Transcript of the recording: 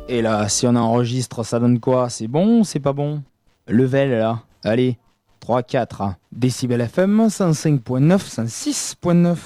Et là, si on enregistre, ça donne quoi? C'est bon ou c'est pas bon? Level là, allez, 3, 4. Décibel FM, 105.9, 106.9.